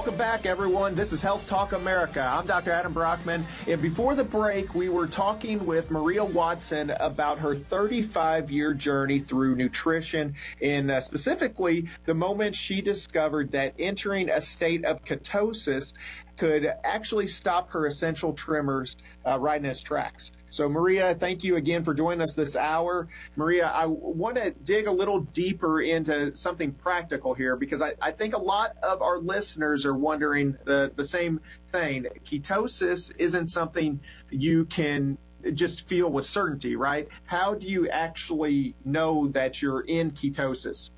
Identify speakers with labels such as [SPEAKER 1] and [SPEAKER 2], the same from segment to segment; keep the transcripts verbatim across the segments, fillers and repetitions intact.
[SPEAKER 1] Welcome back, everyone. This is Health Talk America. I'm Doctor Adam Brockman. And before the break, we were talking with Maria Watson about her thirty-five-year journey through nutrition, and uh, specifically the moment she discovered that entering a state of ketosis could actually stop her essential tremors uh, right in its tracks. So, Maria, thank you again for joining us this hour. Maria, I want to dig a little deeper into something practical here, because I, I think a lot of our listeners are wondering the, the same thing. Ketosis isn't something you can just feel with certainty, right? How do you actually know that you're in ketosis?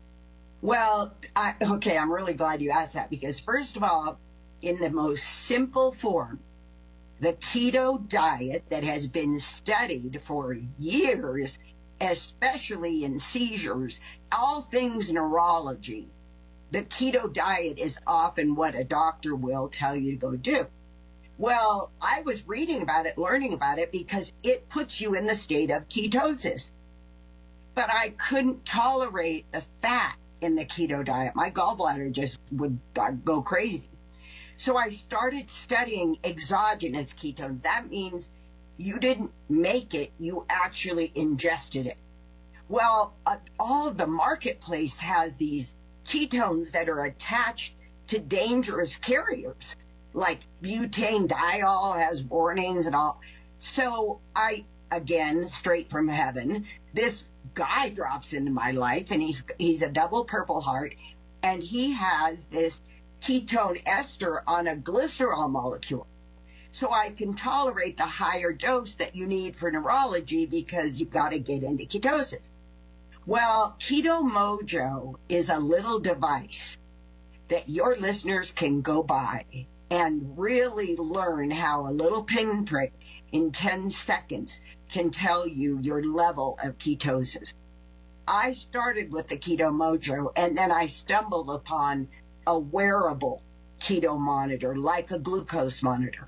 [SPEAKER 2] Well, I, okay, I'm really glad you asked that, because first of all, in the most simple form, the keto diet that has been studied for years, especially in seizures, all things neurology, the keto diet is often what a doctor will tell you to go do. Well, I was reading about it, learning about it, because it puts you in the state of ketosis. But I couldn't tolerate the fat in the keto diet. My gallbladder just would go crazy. So I started studying exogenous ketones. That means you didn't make it, you actually ingested it. Well, uh, all of the marketplace has these ketones that are attached to dangerous carriers, like butanediol has warnings and all. So I, again, straight from heaven, this guy drops into my life, and he's he's a double Purple Heart, and he has this ketone ester on a glycerol molecule. So I can tolerate the higher dose that you need for neurology, because you've got to get into ketosis. Well, Keto Mojo is a little device that your listeners can go buy and really learn how a little pinprick in ten seconds can tell you your level of ketosis. I started with the Keto Mojo, and then I stumbled upon a wearable keto monitor, like a glucose monitor.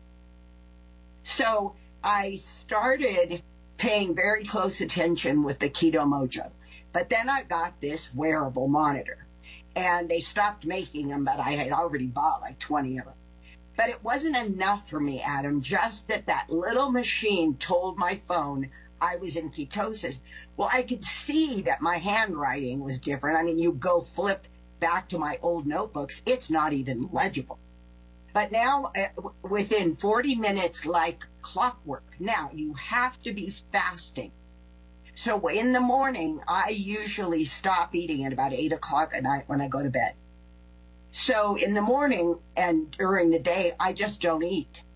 [SPEAKER 2] So I started paying very close attention with the Keto Mojo. But then I got this wearable monitor, and they stopped making them, but I had already bought like twenty of them. But it wasn't enough for me, Adam, just that that little machine told my phone I was in ketosis. Well, I could see that my handwriting was different. I mean, you go flip back to my old notebooks, it's not even legible. But now, uh, within forty minutes, like clockwork. Now, you have to be fasting. So in the morning, I usually stop eating at about eight o'clock at night when I go to bed. So in the morning and during the day, I just don't eat.